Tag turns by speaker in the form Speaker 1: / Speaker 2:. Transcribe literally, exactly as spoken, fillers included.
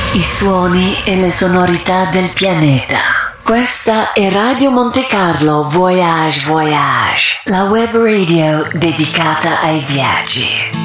Speaker 1: I suoni e le sonorità del pianeta. Questa è Radio Monte Carlo Voyage Voyage, la web radio dedicata ai viaggi.